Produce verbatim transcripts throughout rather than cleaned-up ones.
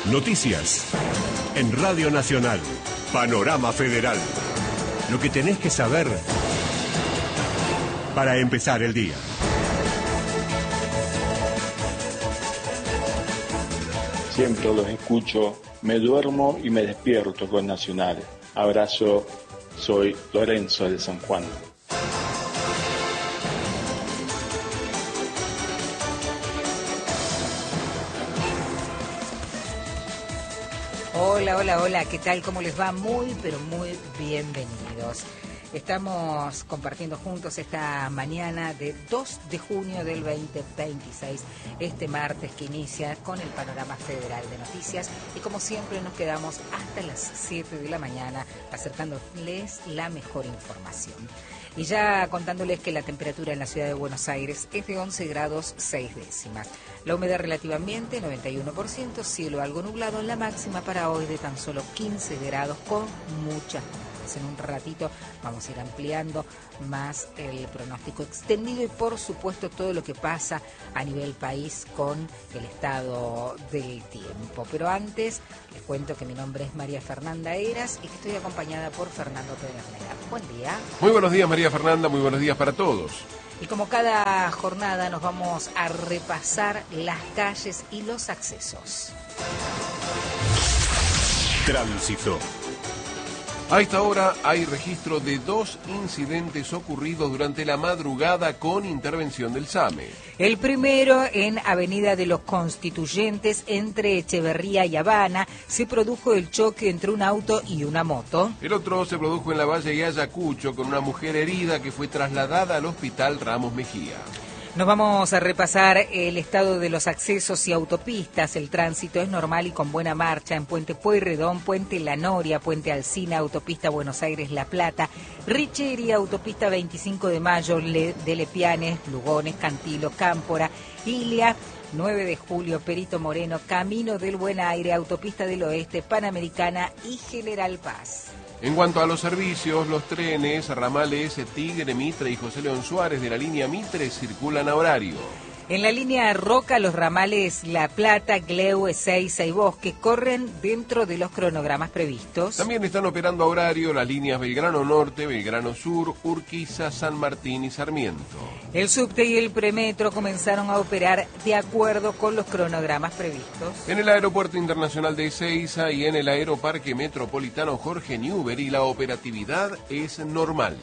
Noticias. En Radio Nacional. Panorama Federal. Lo que tenés que saber para empezar el día. Siempre los escucho, me duermo y me despierto con Nacional. Abrazo, soy Lorenzo de San Juan. Hola, hola, hola, ¿qué tal? ¿Cómo les va? Muy, pero muy bienvenidos. Estamos compartiendo juntos esta mañana de dos de junio del veinte veintiséis, este martes que inicia con el Panorama Federal de Noticias, y como siempre nos quedamos hasta las siete de la mañana acercándoles la mejor información. Y ya contándoles que la temperatura en la ciudad de Buenos Aires es de once grados seis décimas. La humedad relativa ambiente noventa y uno por ciento, cielo algo nublado, la máxima para hoy de tan solo quince grados con muchas nubes. En un ratito vamos a ir ampliando más el pronóstico extendido y por supuesto todo lo que pasa a nivel país con el estado del tiempo. Pero antes les cuento que mi nombre es María Fernanda Heras y que estoy acompañada por Fernando Pedernera. Buen día. Muy buenos días, María Fernanda, muy buenos días para todos. Y como cada jornada nos vamos a repasar las calles y los accesos. Tránsito. A esta hora hay registro de dos incidentes ocurridos durante la madrugada con intervención del SAME. El primero en Avenida de los Constituyentes, entre Echeverría y Habana, se produjo el choque entre un auto y una moto. El otro se produjo en la Valle de Ayacucho con una mujer herida que fue trasladada al Hospital Ramos Mejía. Nos vamos a repasar el estado de los accesos y autopistas. El tránsito es normal y con buena marcha en Puente Pueyrredón, Puente La Noria, Puente Alsina, Autopista Buenos Aires-La Plata, Richery, Autopista veinticinco de Mayo, Le, de Lepianes, Lugones, Cantilo, Cámpora, Ilia, nueve de julio, Perito Moreno, Camino del Buen Aire, Autopista del Oeste, Panamericana y General Paz. En cuanto a los servicios, los trenes, ramales Tigre, Mitre y José León Suárez de la línea Mitre circulan a horario. En la línea Roca, los ramales La Plata, Gleu, Ezeiza y Bosque corren dentro de los cronogramas previstos. También están operando a horario las líneas Belgrano Norte, Belgrano Sur, Urquiza, San Martín y Sarmiento. El subte y el premetro comenzaron a operar de acuerdo con los cronogramas previstos. En el Aeropuerto Internacional de Ezeiza y en el Aeroparque Metropolitano Jorge Newbery la operatividad es normal.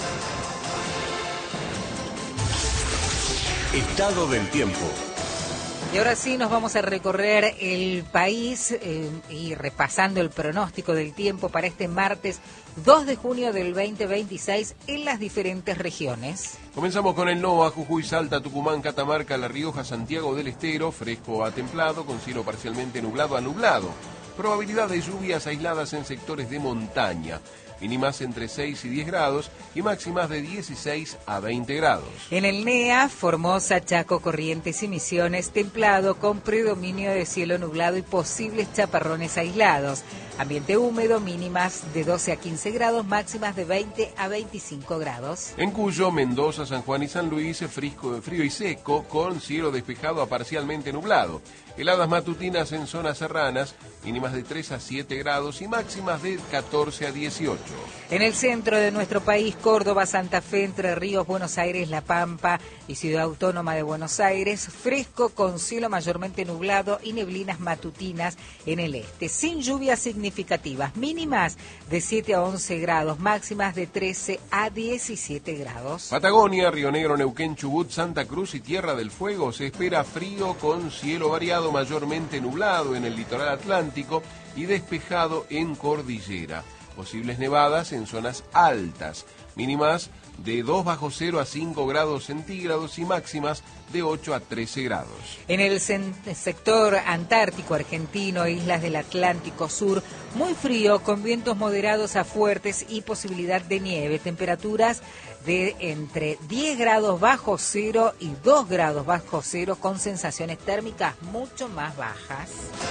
Estado del tiempo. Y ahora sí nos vamos a recorrer el país eh, y repasando el pronóstico del tiempo para este martes dos de junio del veinte veintiséis en las diferentes regiones. Comenzamos con el NOA, Jujuy, Salta, Tucumán, Catamarca, La Rioja, Santiago del Estero, fresco a templado, con cielo parcialmente nublado a nublado. Probabilidad de lluvias aisladas en sectores de montaña. Mínimas entre seis y diez grados y máximas de dieciséis a veinte grados. En el NEA, Formosa, Chaco, Corrientes y Misiones, templado con predominio de cielo nublado y posibles chaparrones aislados. Ambiente húmedo, mínimas de doce a quince grados, máximas de veinte a veinticinco grados. En Cuyo, Mendoza, San Juan y San Luis, frisco, frío y seco, con cielo despejado a parcialmente nublado. Heladas matutinas en zonas serranas, mínimas de tres a siete grados y máximas de catorce a dieciocho. En el centro de nuestro país, Córdoba, Santa Fe, Entre Ríos, Buenos Aires, La Pampa y Ciudad Autónoma de Buenos Aires, fresco con cielo mayormente nublado y neblinas matutinas en el este, sin lluvias significativas, mínimas de siete a once grados, máximas de trece a diecisiete grados. Patagonia, Río Negro, Neuquén, Chubut, Santa Cruz y Tierra del Fuego, se espera frío con cielo variado, mayormente nublado en el litoral atlántico y despejado en cordillera. Posibles nevadas en zonas altas, mínimas de dos bajo cero a cinco grados centígrados y máximas de ocho a trece grados. En el sector antártico argentino, islas del Atlántico Sur, muy frío con vientos moderados a fuertes y posibilidad de nieve, temperaturas de entre diez grados bajo cero y dos grados bajo cero con sensaciones térmicas mucho más bajas.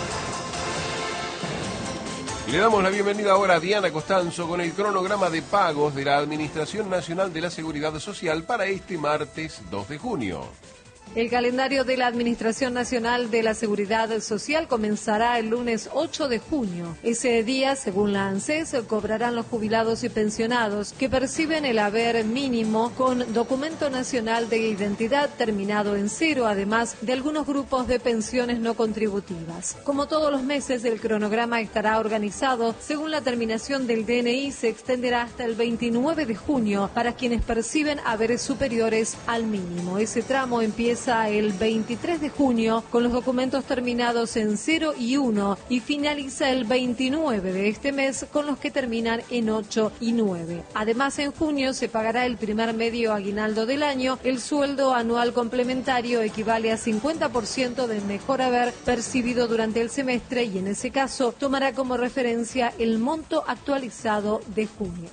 Y le damos la bienvenida ahora a Diana Costanzo con el cronograma de pagos de la Administración Nacional de la Seguridad Social para este martes dos de junio. El calendario de la Administración Nacional de la Seguridad Social comenzará el lunes ocho de junio. Ese día, según la ANSES, cobrarán los jubilados y pensionados que perciben el haber mínimo con documento nacional de identidad terminado en cero, además de algunos grupos de pensiones no contributivas. Como todos los meses, el cronograma estará organizado según la terminación del D N I. Se extenderá hasta el veintinueve de junio para quienes perciben haberes superiores al mínimo. Ese tramo empieza el veintitrés de junio con los documentos terminados en cero y uno y finaliza el veintinueve de este mes con los que terminan en ocho y nueve. Además, en junio se pagará el primer medio aguinaldo del año. El sueldo anual complementario equivale a cincuenta por ciento del mejor haber percibido durante el semestre y en ese caso tomará como referencia el monto actualizado de junio.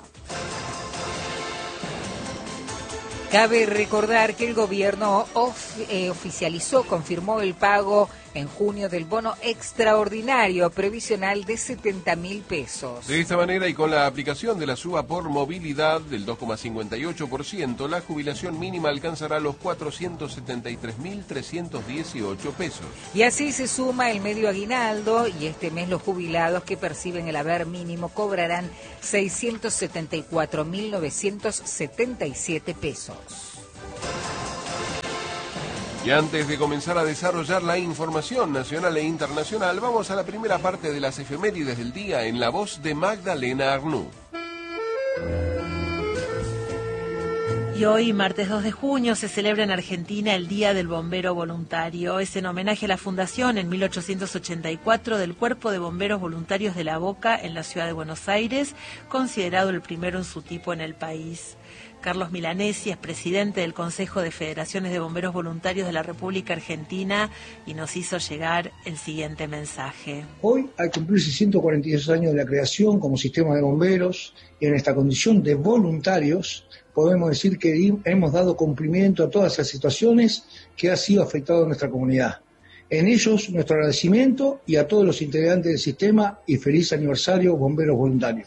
Cabe recordar que el gobierno of, eh, oficializó, confirmó el pago en junio del bono extraordinario previsional de setenta mil pesos. De esta manera y con la aplicación de la suba por movilidad del dos coma cincuenta y ocho por ciento, la jubilación mínima alcanzará los cuatrocientos setenta y tres mil trescientos dieciocho pesos. Y así se suma el medio aguinaldo y este mes los jubilados que perciben el haber mínimo cobrarán seiscientos setenta y cuatro mil novecientos setenta y siete pesos. Y antes de comenzar a desarrollar la información nacional e internacional, vamos a la primera parte de las efemérides del día en la voz de Magdalena Arnú. Y hoy, martes dos de junio, se celebra en Argentina el Día del Bombero Voluntario. Es en homenaje a la fundación en mil ochocientos ochenta y cuatro del Cuerpo de Bomberos Voluntarios de La Boca en la ciudad de Buenos Aires, considerado el primero en su tipo en el país. Carlos Milanesi es presidente del Consejo de Federaciones de Bomberos Voluntarios de la República Argentina y nos hizo llegar el siguiente mensaje. Hoy, al cumplirse ciento cuarenta y dos años de la creación como sistema de bomberos, y en esta condición de voluntarios, podemos decir que hemos dado cumplimiento a todas las situaciones que ha sido afectado a nuestra comunidad. En ellos, nuestro agradecimiento y a todos los integrantes del sistema y feliz aniversario Bomberos Voluntarios.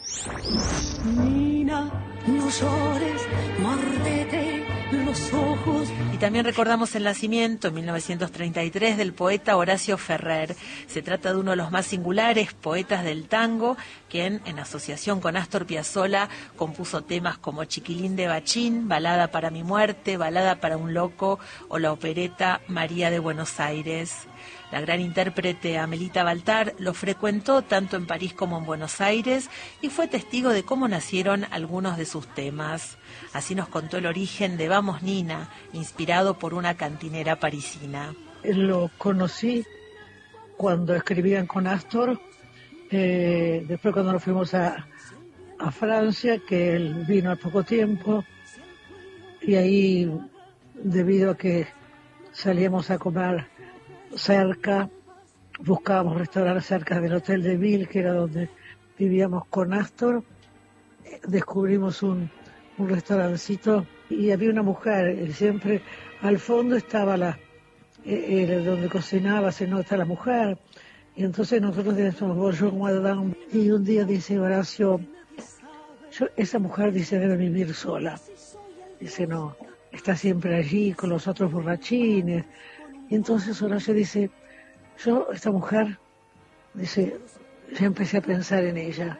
Nina, no llores, mordete los ojos. Y también recordamos el nacimiento en mil novecientos treinta y tres del poeta Horacio Ferrer. Se trata de uno de los más singulares poetas del tango, quien, en asociación con Astor Piazzolla, compuso temas como Chiquilín de Bachín, Balada para mi muerte, Balada para un loco o la opereta María de Buenos Aires. La gran intérprete Amelita Baltar lo frecuentó tanto en París como en Buenos Aires y fue testigo de cómo nacieron algunos de sus temas. Así nos contó el origen de Vamos Nina, inspirado por una cantinera parisina. Lo conocí cuando escribían con Astor, eh, después cuando nos fuimos a, a Francia, que él vino al poco tiempo, y ahí, debido a que salíamos a comer cerca, buscábamos restaurantes cerca del Hotel de Ville, que era donde vivíamos con Astor, descubrimos un, un restaurancito y había una mujer, siempre al fondo estaba la, eh, donde cocinaba, se nota la mujer, y entonces nosotros decíamos bonjour madame, y un día dice Horacio, yo, esa mujer dice debe vivir sola, dice no, está siempre allí con los otros borrachines. Y entonces Horacio dice, yo, esta mujer, dice, ya empecé a pensar en ella.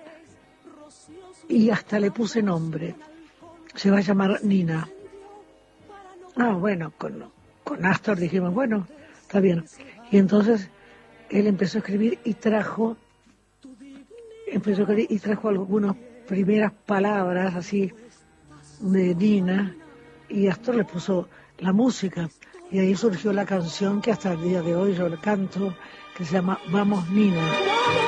Y hasta le puse nombre. Se va a llamar Nina. Ah, bueno, con, con Astor dijimos, bueno, está bien. Y entonces él empezó a escribir y trajo, empezó a escribir y trajo algunas primeras palabras así de Nina. Y Astor le puso la música. Y ahí surgió la canción que hasta el día de hoy yo le canto, que se llama Vamos Nina.